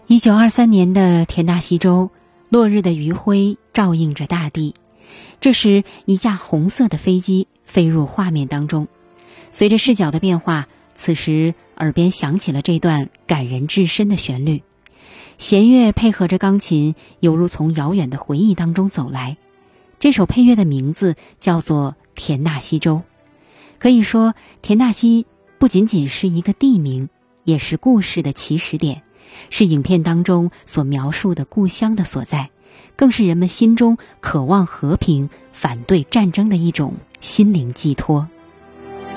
1923年的田纳西州，落日的余晖照映着大地。这时，一架红色的飞机飞入画面当中。随着视角的变化，此时耳边响起了这段感人至深的旋律。弦乐配合着钢琴，犹如从遥远的回忆当中走来。这首配乐的名字叫做《田纳西州》。可以说，田纳西不仅仅是一个地名，也是故事的起始点，是影片当中所描述的故乡的所在，更是人们心中渴望和平、反对战争的一种心灵寄托。